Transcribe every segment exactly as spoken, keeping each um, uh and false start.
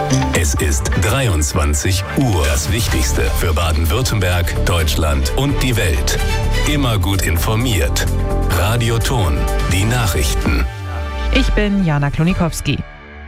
Es ist dreiundzwanzig Uhr. Das Wichtigste für Baden-Württemberg, Deutschland und die Welt. Immer gut informiert. Radio Ton, die Nachrichten. Ich bin Jana Klonikowski.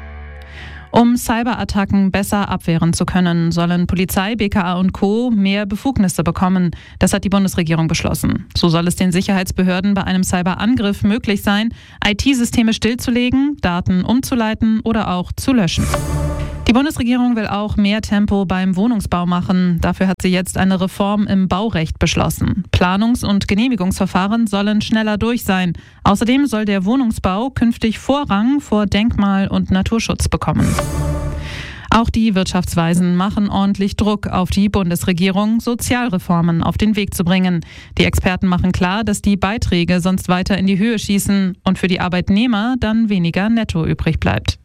Um Cyberattacken besser abwehren zu können, sollen Polizei, B K A und Co. mehr Befugnisse bekommen. Das hat die Bundesregierung beschlossen. So soll es den Sicherheitsbehörden bei einem Cyberangriff möglich sein, I T-Systeme stillzulegen, Daten umzuleiten oder auch zu löschen. Die Bundesregierung will auch mehr Tempo beim Wohnungsbau machen. Dafür hat sie jetzt eine Reform im Baurecht beschlossen. Planungs- und Genehmigungsverfahren sollen schneller durch sein. Außerdem soll der Wohnungsbau künftig Vorrang vor Denkmal- und Naturschutz bekommen. Auch die Wirtschaftsweisen machen ordentlich Druck auf die Bundesregierung, Sozialreformen auf den Weg zu bringen. Die Experten machen klar, dass die Beiträge sonst weiter in die Höhe schießen und für die Arbeitnehmer dann weniger netto übrig bleibt.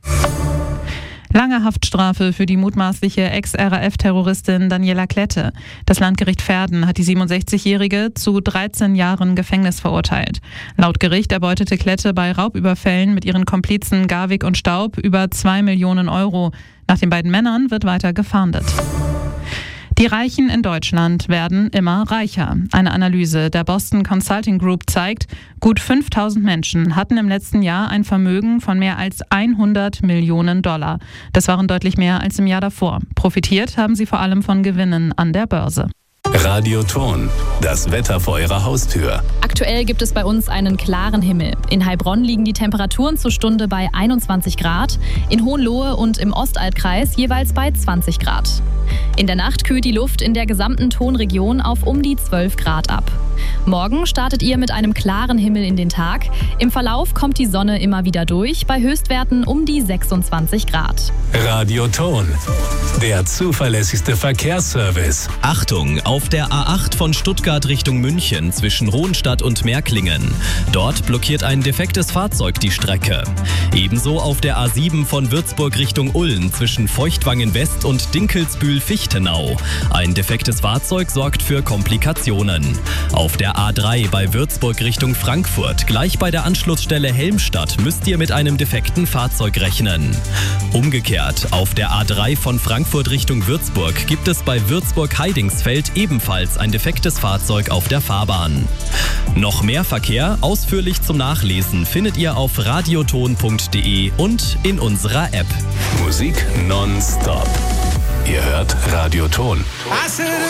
Lange Haftstrafe für die mutmaßliche Ex-R A F-Terroristin Daniela Klette. Das Landgericht Verden hat die siebenundsechzigjährige zu dreizehn Jahren Gefängnis verurteilt. Laut Gericht erbeutete Klette bei Raubüberfällen mit ihren Komplizen Garwig und Staub über zwei Millionen Euro. Nach den beiden Männern wird weiter gefahndet. Die Reichen in Deutschland werden immer reicher. Eine Analyse der Boston Consulting Group zeigt, gut fünftausend Menschen hatten im letzten Jahr ein Vermögen von mehr als hundert Millionen Dollar. Das waren deutlich mehr als im Jahr davor. Profitiert haben sie vor allem von Gewinnen an der Börse. Radio Ton, das Wetter vor Ihrer Haustür. Aktuell gibt es bei uns einen klaren Himmel. In Heilbronn liegen die Temperaturen zur Stunde bei einundzwanzig Grad, in Hohenlohe und im Ostalbkreis jeweils bei zwanzig Grad. In der Nacht kühlt die Luft in der gesamten Tonregion auf um die zwölf Grad ab. Morgen startet ihr mit einem klaren Himmel in den Tag. Im Verlauf kommt die Sonne immer wieder durch, bei Höchstwerten um die sechsundzwanzig Grad. Radio Ton, der zuverlässigste Verkehrsservice. Achtung, auf der A acht von Stuttgart Richtung München zwischen Rohnstadt und Märklingen. Dort blockiert ein defektes Fahrzeug die Strecke. Ebenso auf der A sieben von Würzburg Richtung Ulm zwischen Feuchtwangen West und Dinkelsbühl-Fichtenau. Ein defektes Fahrzeug sorgt für Komplikationen. Auf der A drei bei Würzburg Richtung Frankfurt, gleich bei der Anschlussstelle Helmstadt, müsst ihr mit einem defekten Fahrzeug rechnen. Umgekehrt, auf der A drei von Frankfurt Richtung Würzburg gibt es bei Würzburg-Heidingsfeld ebenfalls ein defektes Fahrzeug auf der Fahrbahn. Noch mehr Verkehr, ausführlich zum Nachlesen, findet ihr auf radioton punkt de und in unserer App. Musik nonstop. Ihr hört Radio Ton.